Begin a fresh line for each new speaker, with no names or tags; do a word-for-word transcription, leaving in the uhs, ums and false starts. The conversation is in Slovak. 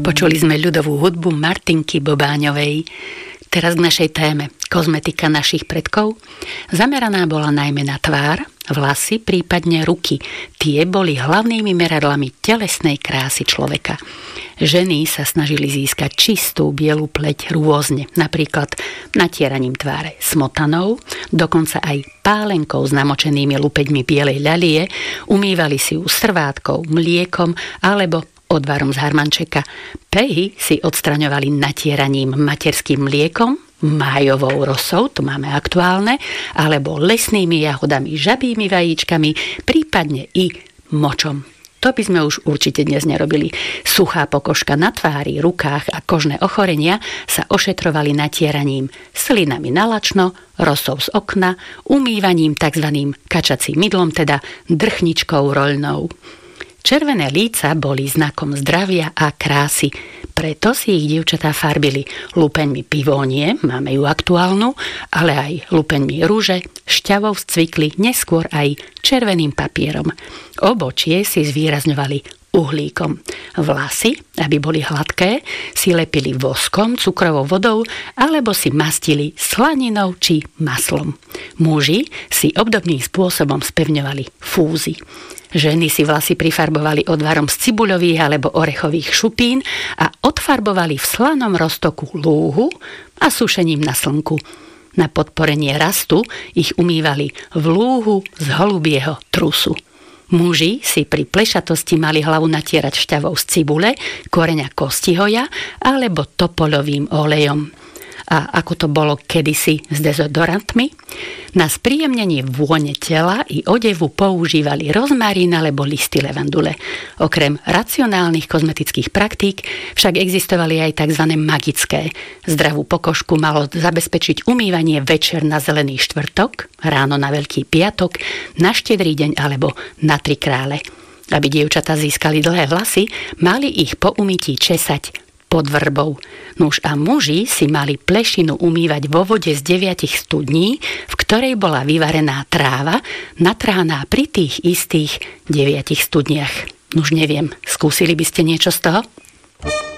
Počuli sme ľudovú hudbu Martinky Bobáňovej. Teraz k našej téme. Kozmetika našich predkov. Zameraná bola najmä na tvár, vlasy, prípadne ruky. Tie boli hlavnými meradlami telesnej krásy človeka. Ženy sa snažili získať čistú bielu pleť rôzne, napríklad natieraním tváre smotanou, dokonca aj pálenkou s namočenými lupeďmi bielej ľalie, umývali si ju srvátkou, mliekom alebo odvarom z harmančeka. Pehy si odstraňovali natieraním materským mliekom, májovou rosou, to máme aktuálne, alebo lesnými jahodami, žabími vajíčkami, prípadne i močom. To by sme už určite dnes nerobili. Suchá pokožka na tvári, rukách a kožné ochorenia sa ošetrovali natieraním slinami na lačno, rosou z okna, umývaním tzv. Kačacím mydlom, teda drchničkou roľnou. Červené líca boli znakom zdravia a krásy, preto si ich dievčatá farbili lupeňmi pivónie, máme ju aktuálnu, ale aj lupeňmi rúže, šťavou z cvikly, neskôr aj červeným papierom. Obočie si zvýrazňovali uhlíkom. Vlasy, aby boli hladké, si lepili voskom, cukrovou vodou alebo si mastili slaninou či maslom. Muži si obdobným spôsobom spevňovali fúzy. Ženy si vlasy prifarbovali odvarom z cibuľových alebo orechových šupín a odfarbovali v slanom roztoku lúhu a sušením na slnku. Na podporenie rastu ich umývali v lúhu z holubieho trusu. Muži si pri plešatosti mali hlavu natierať šťavou z cibule, koreňa kostihoja alebo topoľovým olejom. A ako to bolo kedysi s dezodorantmi? Na spríjemnenie vône tela i odevu používali rozmarín alebo listy levandule. Okrem racionálnych kozmetických praktík však existovali aj tzv. Magické. Zdravú pokožku malo zabezpečiť umývanie večer na zelený štvrtok, ráno na veľký piatok, na štedrý deň alebo na tri krále. Aby dievčatá získali dlhé vlasy, mali ich po umytí česať pod vrbou. Nuž a muži si mali plešinu umývať vo vode z deviatich studní, v ktorej bola vyvarená tráva, natrhaná pri tých istých deviatich studniach. Nuž neviem, skúsili by ste niečo z toho?